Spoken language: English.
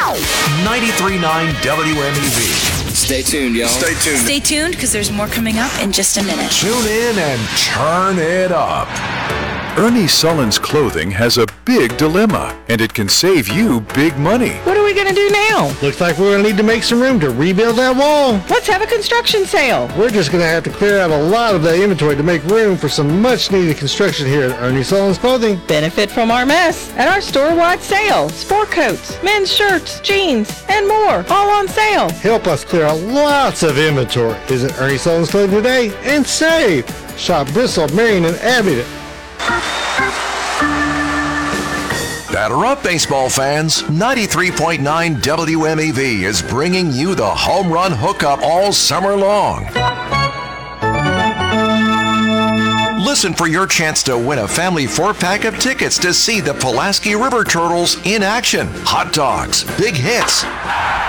93.9 WMEV. Stay tuned, y'all. Stay tuned. Stay tuned, because there's more coming up in just a minute. Tune in and turn it up. Ernie Sullen's Clothing has a big dilemma, and it can save you big money. What are we going to do now? Looks like we're going to need to make some room to rebuild that wall. Let's have a construction sale. We're just going to have to clear out a lot of that inventory to make room for some much-needed construction here at Ernie Sullen's Clothing. Benefit from our mess at our store-wide sale. Sport coats, men's shirts, jeans, and more, all on sale. Help us clear out lots of inventory. Visit Ernie Sullen's Clothing today and save. Shop Bristol, Marion, and Abingdon. Batter up, baseball fans. 93.9 WMEV is bringing you the home run hookup all summer long. Listen for your chance to win a family 4-pack of tickets to see the Pulaski River Turtles in action. Hot dogs, big hits,